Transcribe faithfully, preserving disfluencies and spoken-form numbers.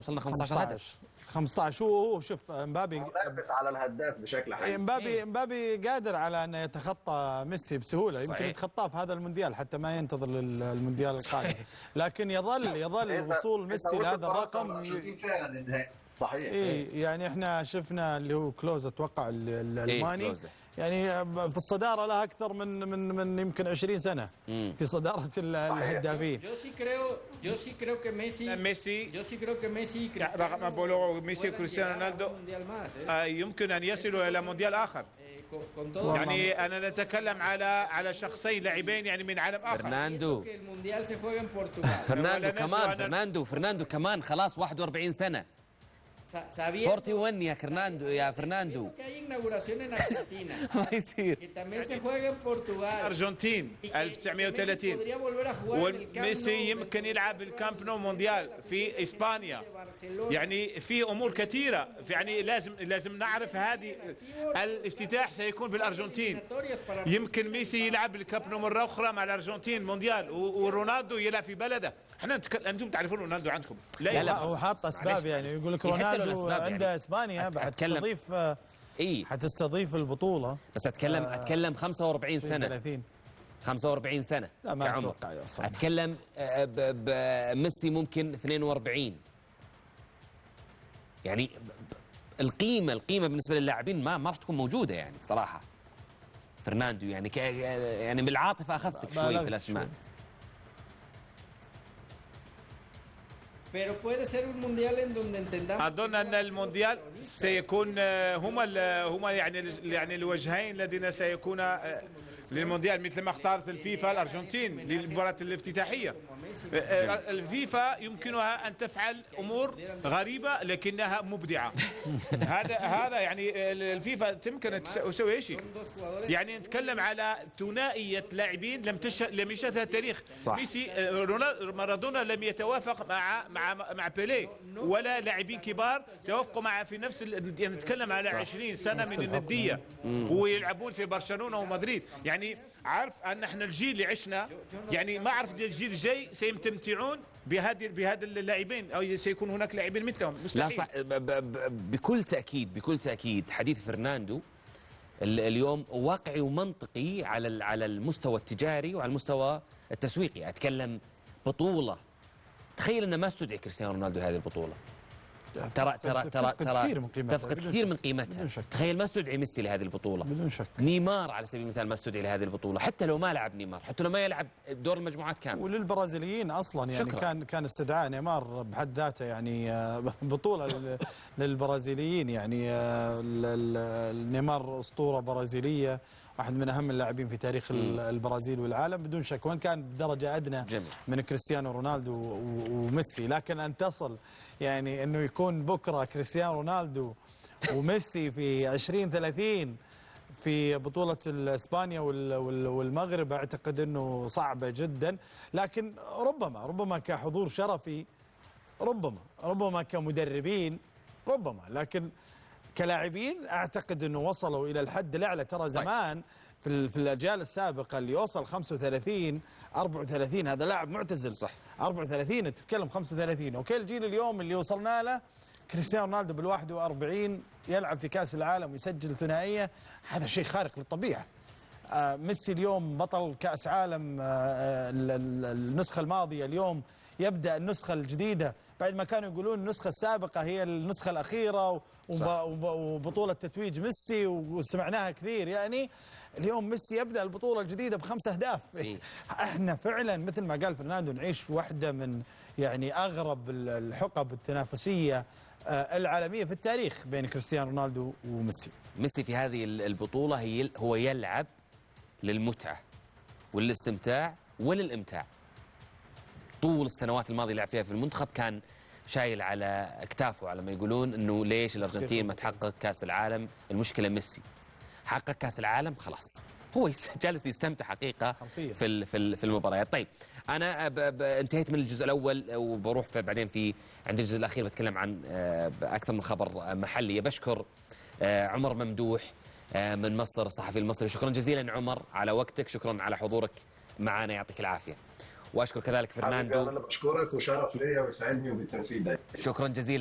وصلنا خمسة عشر هدف. خمسة عشر. هو شوف امبابي منافس على الهداف بشكل حقيقي. امبابي امبابي قادر على انه يتخطى ميسي بسهوله، يمكن صحيح. يتخطاه في هذا المونديال حتى ما ينتظر للمونديال القادم، لكن يظل يظل وصول ميسي لهذا الرقم صحيح. إيه يعني احنا شفنا اللي هو كلوز اتوقع الالماني إيه يعني في الصداره لها اكثر من من من يمكن عشرين سنه مم. في صداره الهدافين. Yo sí creo, yo sí creo que Messi, ميسي yo sí creo que Messi رغم بلوغ ميسي وكريستيانو رونالدو يمكن ان يصلوا الى مونديال اخر. يعني انا نتكلم على على شخصين لاعبين يعني من عالم اخر. فرناندو فرناندو كمان فرناندو فرناندو كمان خلاص واحد وأربعين سنة. أربعة وأربعين يا فرناندو يا فرناندو. ما يصير. الأرجنتين ألف وتسعمئة وثلاثين وميسي يمكن يلعب الكامب نو مونديال في إسبانيا. يعني في أمور كثيرة، يعني لازم لازم نعرف هذه. الافتتاح سيكون في الأرجنتين، يمكن ميسي يلعب الكامب نو مرة أخرى مع الأرجنتين مونديال، ورونالدو يلعب في بلده. احنا نتكلم، انتم تعرفون رونالدو عندكم لا لا هو حاط اسباب، يعني يقول لك رونالدو عنده يعني اسبانيا بعد تستضيف اي حتستضيف البطوله، بس اتكلم آه اتكلم خمسة وأربعين سنة ثلاثين خمسة وأربعين سنة لا ما اتوقع يوصل. اتكلم بميسي ممكن اثنين وأربعين. يعني القيمه القيمه بالنسبه للاعبين ما ما راح تكون موجوده يعني صراحه. فرناندو يعني ك يعني بالعاطفه اخذتك شوي في الاسماء. أظن أن المونديال سيكون هما هما يعني يعني الوجهين الذين سيكون للمونديال، مثل ما اختارت الفيفا الأرجنتين للمباراة الافتتاحية. الفيفا يمكنها أن تفعل أمور غريبة لكنها مبدعة. هذا هذا يعني الفيفا تمكن تسوي شيء. يعني نتكلم على ثنائية لاعبين لم تش لم يشهدها التاريخ. ميسي مارادونا لم يتوافق مع مع مع بيليه، ولا لاعبين كبار توافقوا مع في نفس يعني نتكلم على عشرين سنة من الندية ويلعبون في برشلونة ومدريد. يعني عارف أن احنا الجيل اللي عشنا، يعني ما أعرف الجيل الجاي سيمتعون بهذه بهذا اللاعبين او سيكون هناك لاعبين مثلهم. مستحيل. لا صح، بكل تأكيد بكل تأكيد حديث فرناندو اليوم واقعي ومنطقي على على المستوى التجاري وعلى المستوى التسويقي. أتكلم بطولة، تخيل أن ما استدعي كريستيانو رونالدو هذه البطولة، ترى ترى ترى ترى تفقد كثير من قيمتها. تخيل ما استدعي ميسي لهذه البطولة، بدون شك. نيمار على سبيل المثال ما استدعي لهذه البطولة، حتى لو ما لعب نيمار، حتى لو ما يلعب دور المجموعات كامل. وللبرازيليين اصلا يعني شكرا. كان كان استدعاء نيمار بحد ذاته يعني بطولة للبرازيليين. يعني نيمار اسطورة برازيلية، واحد من اهم اللاعبين في تاريخ م. البرازيل والعالم بدون شك، وان كان بدرجه ادنى جميل. من كريستيانو رونالدو وميسي. لكن ان تصل يعني انه يكون بكره كريستيانو رونالدو وميسي في عشرين ثلاثين في بطوله اسبانيا والمغرب، اعتقد انه صعبه جدا. لكن ربما ربما كحضور شرفي، ربما ربما كمدربين، ربما، لكن كلاعبين اعتقد انه وصلوا الى الحد الاعلى. ترى زمان في في الاجيال السابقه اللي يوصل خمسة وثلاثين أربعة وثلاثين هذا لاعب معتزل. صح. أربعة وثلاثين تتكلم خمسة وثلاثين. اوكي الجيل اليوم اللي وصلنا له كريستيانو رونالدو بالواحد وأربعين يلعب في كاس العالم ويسجل ثنائيه، هذا شيء خارق للطبيعه. آه ميسي اليوم بطل كاس عالم آه النسخه الماضيه، اليوم يبدا النسخه الجديده بعد ما كانوا يقولون النسخه السابقه هي النسخه الاخيره وبطوله تتويج ميسي وسمعناها كثير. يعني اليوم ميسي يبدا البطوله الجديده بخمس اهداف. إيه؟ احنا فعلا مثل ما قال فرناندو نعيش في واحده من يعني اغرب الحقب التنافسيه العالميه في التاريخ بين كريستيانو رونالدو وميسي. ميسي في هذه البطوله هي هو يلعب للمتعه والاستمتاع وللامتاع. طول السنوات الماضية لعب فيها في المنتخب كان شايل على اكتافه على ما يقولون انه ليش الارجنتين ما تحقق كاس العالم. المشكله ميسي حقق كاس العالم، خلاص هو جالس يستمتع حقيقه في في المباريات. طيب انا انتهيت من الجزء الاول وبروح في بعدين في عند الجزء الاخير بتكلم عن اكثر من خبر محلي. بشكر عمر ممدوح من مصر، الصحفي المصري. شكرا جزيلا عمر على وقتك، شكرا على حضورك معنا، يعطيك العافيه. واشكر كذلك حبيبي فرناندو. انا بشكرك وشرف ليا ويسعدني وبالتوفيق دايما. شكرا جزيلا.